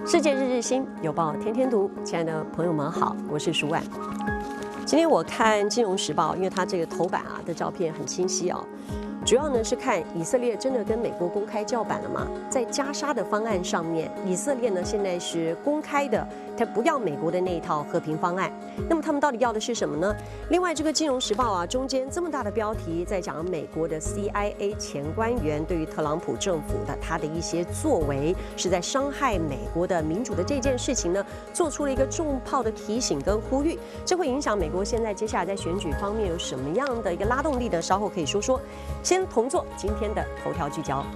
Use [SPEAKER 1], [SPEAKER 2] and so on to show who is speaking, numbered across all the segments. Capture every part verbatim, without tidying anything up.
[SPEAKER 1] 世界日日新，有报天天读。亲爱的朋友们好，我是舒婉。今天我看《金融时报》，因为它这个头版啊的照片很清晰啊，主要呢是看以色列真的跟美国公开叫板了吗？在加沙的方案上面，以色列呢现在是公开的，他不要美国的那一套和平方案。那么他们到底要的是什么呢？另外，这个《金融时报》啊，中间这么大的标题在讲美国的 C I A 前官员对于特朗普政府的他的一些作为，是在伤害美国的民主的这件事情呢，做出了一个重炮的提醒跟呼吁。这会影响美国现在接下来在选举方面有什么样的一个拉动力呢？稍后可以说说。先同做今天的头条聚焦。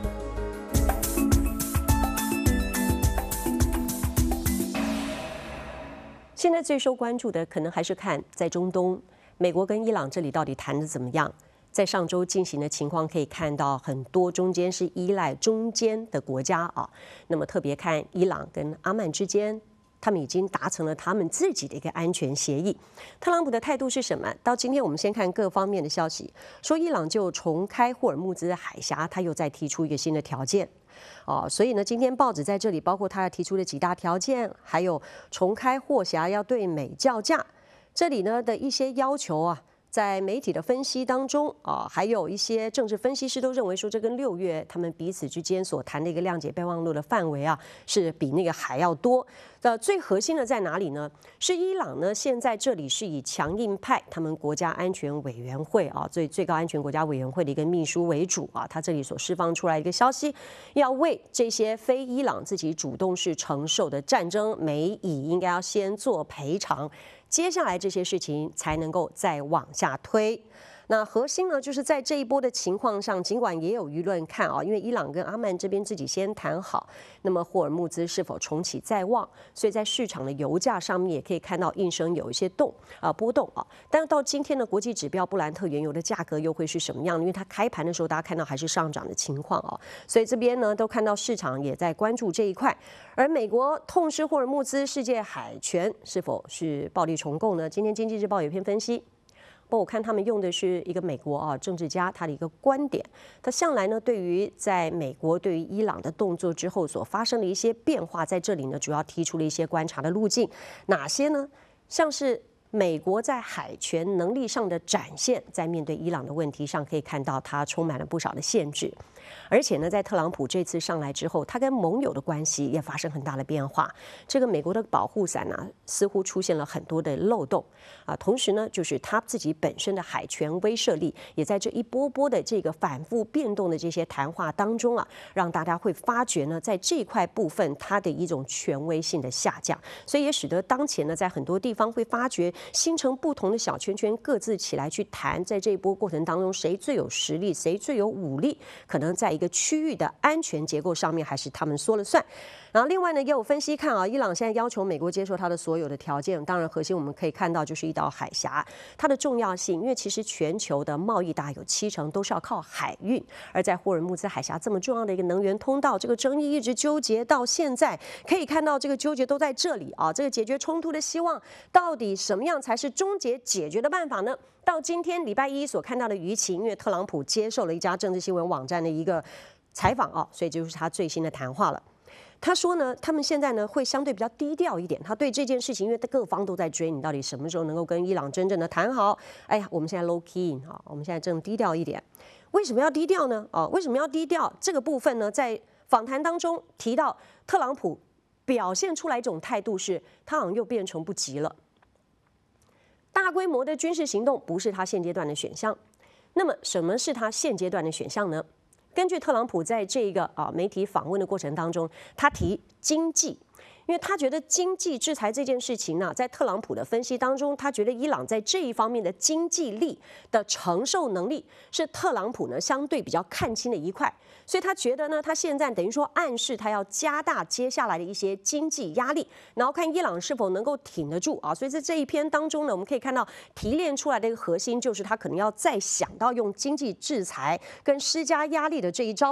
[SPEAKER 1] 现在最受关注的可能还是看在中东，美国跟伊朗这里到底谈得怎么样？在上周进行的情况可以看到，很多中间是依赖中间的国家啊。那么特别看伊朗跟阿曼之间，他们已经达成了他们自己的一个安全协议。特朗普的态度是什么？到今天我们先看各方面的消息，说伊朗就重开霍尔木兹海峡，他又再提出一个新的条件。哦，所以呢，今天报纸在这里，包括他提出的几大条件，还有重开霍峡要对美叫价，这里呢的一些要求啊，在媒体的分析当中啊，还有一些政治分析师都认为说，这跟六月他们彼此之间所谈的一个谅解备忘录的范围啊，是比那个还要多。呃，最核心的在哪里呢？是伊朗呢，现在这里是以强硬派他们国家安全委员会啊，最最高安全国家委员会的一个秘书为主啊，他这里所释放出来一个消息，要为这些非伊朗自己主动是承受的战争，美以应该要先做赔偿。接下来这些事情才能够再往下推。那核心呢，就是在这一波的情况上，尽管也有舆论看啊，因为伊朗跟阿曼这边自己先谈好，那么霍尔木兹是否重启在望，所以在市场的油价上面也可以看到应声有一些动啊波动啊。但是到今天的国际指标布兰特原油的价格又会是什么样？因为它开盘的时候大家看到还是上涨的情况啊，所以这边呢都看到市场也在关注这一块。而美国痛失霍尔木兹世界海权是否是暴力重构呢？今天经济日报有一篇分析。不过我看他们用的是一个美国啊政治家他的一个观点，他向来呢对于在美国对于伊朗的动作之后所发生的一些变化，在这里呢主要提出了一些观察的路径，哪些呢？像是美国在海权能力上的展现，在面对伊朗的问题上，可以看到它充满了不少的限制。而且呢，在特朗普这次上来之后，他跟盟友的关系也发生很大的变化。这个美国的保护伞呢、啊，似乎出现了很多的漏洞啊。同时呢，就是他自己本身的海权威慑力，也在这一波波的这个反复变动的这些谈话当中啊，让大家会发觉呢，在这块部分它的一种权威性的下降，所以也使得当前呢，在很多地方会发觉形成不同的小圈圈，各自起来去谈，在这一波过程当中，谁最有实力，谁最有武力，可能在一个区域的安全结构上面，还是他们说了算。然后另外呢，也有分析看啊，伊朗现在要求美国接受它的所有的条件，当然核心我们可以看到就是一道海峡，它的重要性，因为其实全球的贸易大概有七成都是要靠海运，而在霍尔木兹海峡这么重要的一个能源通道，这个争议一直纠结到现在，可以看到这个纠结都在这里啊，这个解决冲突的希望到底什么样才是终结解决的办法呢？到今天礼拜一所看到的舆情，因为特朗普接受了一家政治新闻网站的一个采访啊，所以就是他最新的谈话了。他说呢，他们现在呢会相对比较低调一点。他对这件事情，因为各方都在追，你到底什么时候能够跟伊朗真正的谈好？哎呀，我们现在 low key 啊，我们现在正低调一点。为什么要低调呢？啊，为什么要低调？这个部分呢，在访谈当中提到，特朗普表现出来一种态度是，他好像又变成不急了。大规模的军事行动不是他现阶段的选项。那么，什么是他现阶段的选项呢？根据特朗普在这个啊媒体访问的过程当中，他提经济，因为他觉得经济制裁这件事情呢，在特朗普的分析当中，他觉得伊朗在这一方面的经济力的承受能力是特朗普呢相对比较看轻的一块，所以他觉得呢，他现在等于说暗示他要加大接下来的一些经济压力，然后看伊朗是否能够挺得住啊。所以在这一篇当中呢，我们可以看到提炼出来的一个核心就是他可能要再想到用经济制裁跟施加压力的这一招。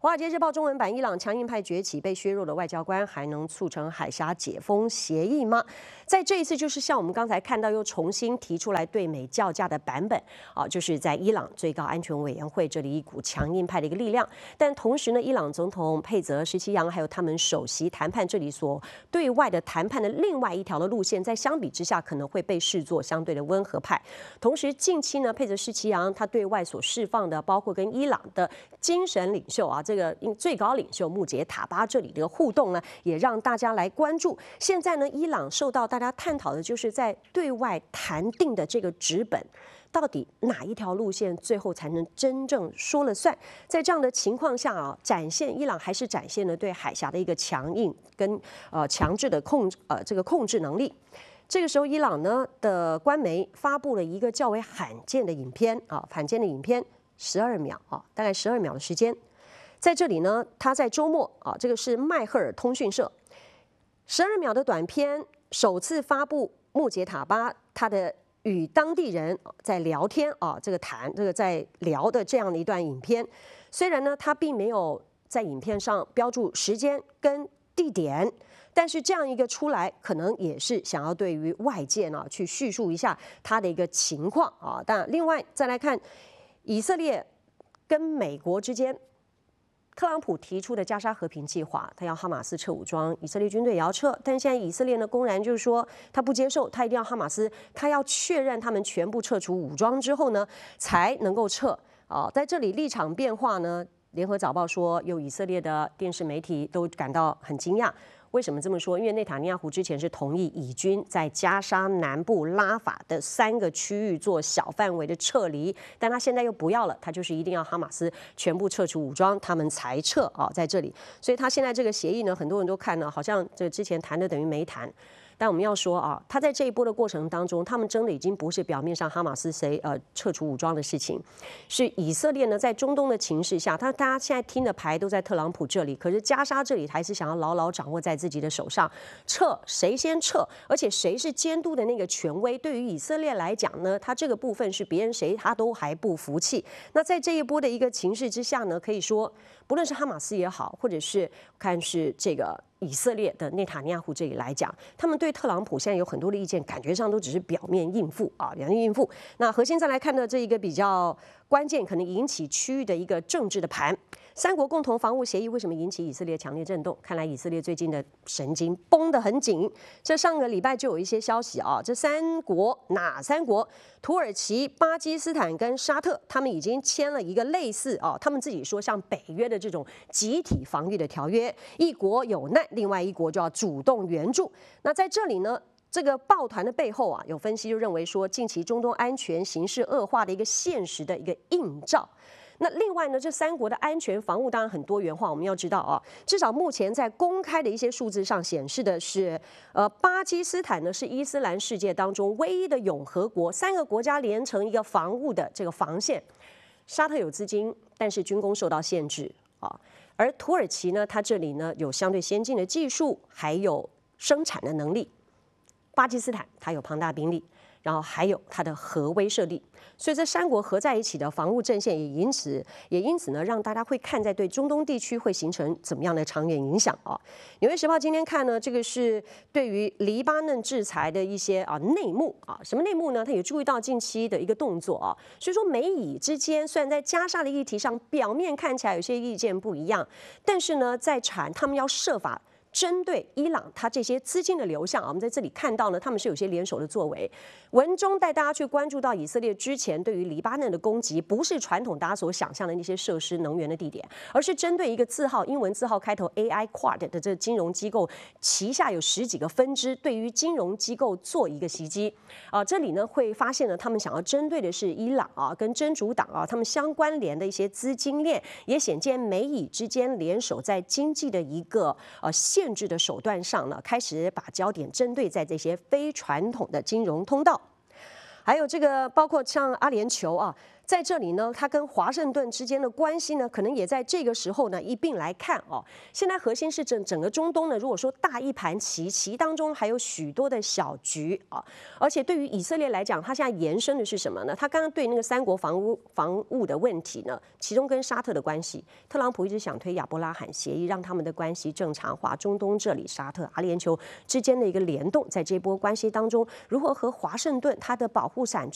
[SPEAKER 1] 华尔街日报中文版：伊朗强硬派崛起，被削弱的外交官还能促成海峡解封协议吗？在这一次，就是像我们刚才看到，又重新提出来对美叫价的版本啊，就是在伊朗最高安全委员会这里一股强硬派的一个力量。但同时呢，伊朗总统佩泽、石齐扬还有他们首席谈判这里所对外的谈判的另外一条的路线，在相比之下可能会被视作相对的温和派。同时，近期呢，佩泽、石齐扬他对外所释放的，包括跟伊朗的精神领袖啊。这个最高领袖穆杰塔巴这里的互动呢，也让大家来关注。现在呢，伊朗受到大家探讨的就是在对外谈定的这个纸本，到底哪一条路线最后才能真正说了算？在这样的情况下啊，展现伊朗还是展现了对海峡的一个强硬跟呃强制的控呃这个控制能力。这个时候，伊朗呢的官媒发布了一个较为罕见的影片啊，罕见的影片，十二秒啊，大概十二秒的时间。在这里呢，他在周末啊，这个是迈赫尔通讯社十二秒的短片首次发布，穆杰塔巴他的与当地人在聊天啊，这个谈这个在聊的这样的一段影片。虽然呢，他并没有在影片上标注时间跟地点，但是这样一个出来，可能也是想要对于外界呢去叙述一下他的一个情况啊。但另外再来看以色列跟美国之间。特朗普提出的加沙和平计划，他要哈马斯撤武装，以色列军队也要撤。但现在以色列呢，公然就是说他不接受，他一定要哈马斯，他要确认他们全部撤除武装之后呢，才能够撤。啊，在这里立场变化呢，联合早报说，有以色列的电视媒体都感到很惊讶。为什么这么说？因为内塔尼亚胡之前是同意以军在加沙南部拉法的三个区域做小范围的撤离，但他现在又不要了，他就是一定要哈马斯全部撤除武装，他们才撤啊，在这里。所以他现在这个协议呢，很多人都看了，好像这之前谈的等于没谈。但我们要说啊，他在这一波的过程当中，他们真的已经不是表面上哈马斯谁呃撤除武装的事情，是以色列呢在中东的情势下，他大家现在听的牌都在特朗普这里，可是加沙这里还是想要牢牢掌握在自己的手上，撤谁先撤，而且谁是监督的那个权威，对于以色列来讲呢，他这个部分是别人谁他都还不服气。那在这一波的一个情势之下呢，可以说不论是哈马斯也好，或者是看是这个。以色列的内塔尼亚胡这里来讲，他们对特朗普现在有很多的意见，感觉上都只是表面应付啊，表面应付。那核心再来看的这一个比较关键，可能引起区域的一个政治的盘。三国共同防务协议为什么引起以色列强烈震动？看来以色列最近的神经绷得很紧。这上个礼拜就有一些消息啊，这三国哪三国？土耳其、巴基斯坦跟沙特，他们已经签了一个类似啊，他们自己说像北约的这种集体防御的条约，一国有难，另外一国就要主动援助。那在这里呢？这个抱团的背后啊，有分析就认为说，近期中东安全形势恶化的一个现实的一个映照。那另外呢，这三国的安全防务当然很多元化，我们要知道啊，至少目前在公开的一些数字上显示的是，呃，巴基斯坦呢是伊斯兰世界当中唯一的永和国，三个国家连成一个防务的这个防线。沙特有资金，但是军工受到限制啊，而土耳其呢，它这里呢有相对先进的技术，还有生产的能力。巴基斯坦它有庞大兵力，然后还有它的核威慑力，所以这三国合在一起的防务阵线也因此也因此呢，让大家会看在对中东地区会形成怎么样的长远影响啊。纽约时报今天看呢，这个是对于黎巴嫩制裁的一些啊内幕啊，什么内幕呢？他也注意到近期的一个动作啊，所以说美以之间虽然在加沙的议题上表面看起来有些意见不一样，但是呢，在传他们要设法。针对伊朗，它这些资金的流向啊，我们在这里看到呢，他们是有些联手的作为。文中带大家去关注到以色列之前对于黎巴嫩的攻击，不是传统大家所想象的那些设施、能源的地点，而是针对一个字号英文字号开头 A I Quad 的这金融机构旗下有十几个分支，对于金融机构做一个袭击啊。这里呢会发现呢，他们想要针对的是伊朗啊，跟真主党啊，他们相关联的一些资金链，也显见美以之间联手在经济的一个呃限制的手段上呢，开始把焦点针对在这些非传统的金融通道，还有这个包括像阿联酋啊， 在这里呢，它跟华盛顿之间的关系呢，可能也在这个时候呢一并来看哦。现在核心是整整个中东呢，如果说大一盘棋，棋当中还有许多的小局啊。而且对于以色列来讲，它现在延伸的是什么呢？它刚刚对那个三国防务防务的问题呢，其中跟沙特的关系，特朗普一直想推亚伯拉罕协议，让他们的关系正常化。中东这里，沙特、阿联酋之间的一个联动，在这波关系当中，如何和华盛顿它的保护伞